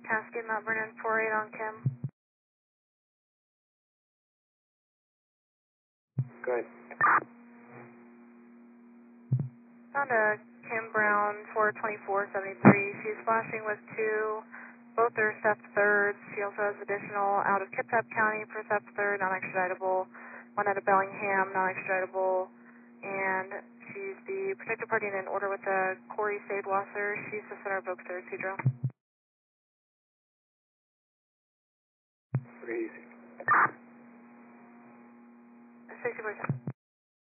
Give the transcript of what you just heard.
Cascade, Mount Vernon, 48 on Kim. Go ahead. Found a Kim Brown, 42473. She's flashing with two. Both are SEP thirds. She also has additional out of Kitsap County for SEP third, non-extraditable. One out of Bellingham, non-extraditable. And she's the protected party in an order with the Corey Sadewasser. She's the center of Oak third, Cedro. Pretty easy. 60%.